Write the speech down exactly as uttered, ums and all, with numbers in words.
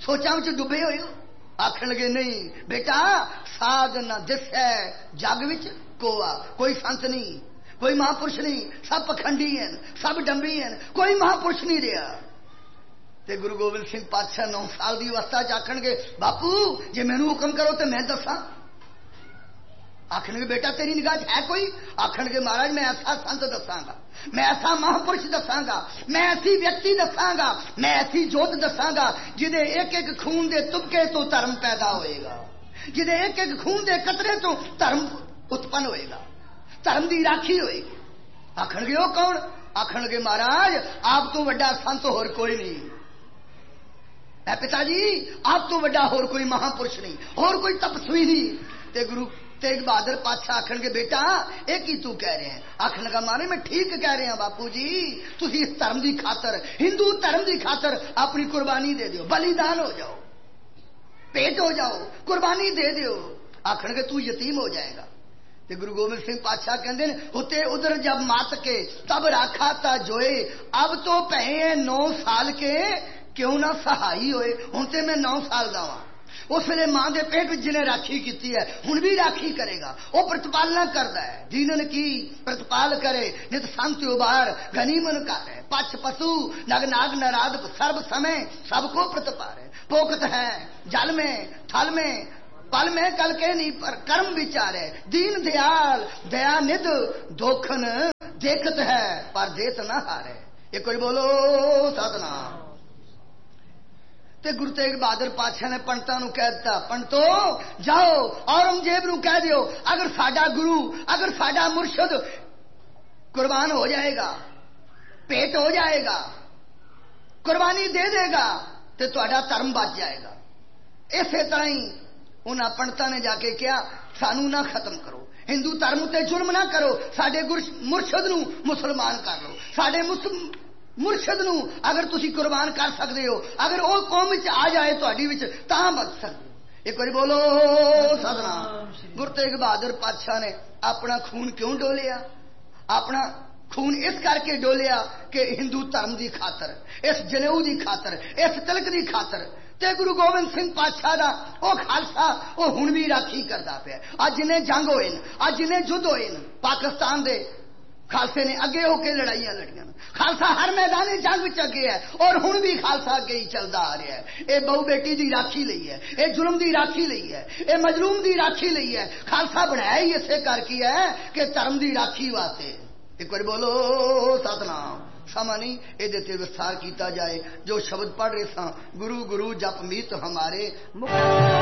सोचा विच डुबे होए हो। आखन लगे नहीं बेटा साध न दिस है जग विच कोआ, कोई संत नहीं, कोई महापुरुष नहीं, सब पखंडी हैं, सब डंबी हैं, कोई महापुरुष नहीं रहा। ते गुरु गोबिंद सिंह पातशाह नौ साल की अवस्था च आखणगे बापू जे मैनू हुक्म करो तो मैं दसा। आखणगे बेटा तेरी निगाह है कोई? आखणगे महाराज मैं ऐसा संत दसांगा, मैं ऐसा महापुरुष दसांगा, मैं ऐसी व्यक्ति दसांगा, मैं ऐसी जोत दसांगा जिदे एक एक खून दे तुबके तो धर्म पैदा होएगा, जिदे एक एक खून दे कतरे तो धर्म उत्पन्न होएगा, धर्म की राखी होएगी। आखणगे वो कौन? आखणगे महाराज आप तो वड्डा संत होर कोई नहीं है पिताजी, आप तो वड्डा होर कोई महापुरुष नहीं, होर कोई तपस्वी नहीं। ते गुरु तेग बहादुर पातशाह आखन के बेटा एक ही तू कह रहे हैं। आखन लगा मारे मैं ठीक कह रहे हैं बापू जी, तुसी इस धर्म की खातर, हिंदू धर्म की खातर अपनी कुर्बानी दे दो, बलिदान हो जाओ, पेट हो जाओ, कुर्बानी दे दो। आखन के तू यतीम हो जाएगा। ते गुरु गोबिंद सिंह पातशाह कहते हैं उते उधर जब मात के तब राखा ता जोए, अब तो पहे नौ साल के क्यों ना सहाई होए। हुण ते मैं नौ साल दा वां, उस वेले मां के पेट में जिन्हें राखी की है हुण भी राखी करेगा, वो प्रतिपालना करता है। दीनन की प्रतिपाल करे नित संत उबार गनीमन करे, पछ पशु नग नाग नाराद सर्व समय सबको प्रतिपारे। पोकत है जल में थल में पल में कल के नहीं पर कर्म विचारे, दीन दयाल दया निध दोखन देखत है पर देत न हारे। एक कोई बोलो सतनाम। ते गुरु तेग बहादुर पातशाह ने पंडितां नूं कह दिता पंडितो जाओ औरंगजेब नूं कह दियो अगर साडा गुरु अगर साडा मुर्शद कुर्बान हो जाएगा, पेट हो जाएगा, कुर्बानी दे देगा तो तुहाडा धर्म बच जाएगा। इसे तरह ही उन्हां पंडितां ने जाके कहा सानू ना खत्म करो, हिंदू धर्म ते जुल्म ना करो, साडे गुरु मुर्शद नूं मुसलमान कर लो, साडे मुस्लिम मुर्शद नूं अगर तुसी कुर्बान कर सकते हो, अगर वो कौम विच आ जाए तुहाडी विच तां बच सकते हो। एक बार बोलो सतनाम। गुरु तेग बहादुर पातशाह ने अपना खून क्यों डोलिया? अपना खून इस करके डोलिया कि हिंदू धर्म की खातर, इस जनेऊ की खातर, इस तिलक की खातर। ते गुरु गोबिंद सिंह पातशाह दा ओ खालसा ओ हुण भी राखी करदा पिया। अज जिन्हें जंग होए, अज जिन्हें युद्ध होए, पाकिस्तान दे खालसे ने अगे होके लड़ाइयां लड़ियां। खालसा हर मैदान जंग विच अगे है और हुण भी खालसा अगे ही चलता आ रहा है। ये बहु बेटी की राखी लई है, ये जुल्म की राखी लई है, ये मजलूम की राखी लई है। खालसा बनाया ही इसे करके है कि धर्म की राखी वास्ते। एक बार बोलो सतनाम। समा नहीं ये विस्तार किया जाए। जो शब्द पढ़ रहे सा गुरु गुरु जप मीत हमारे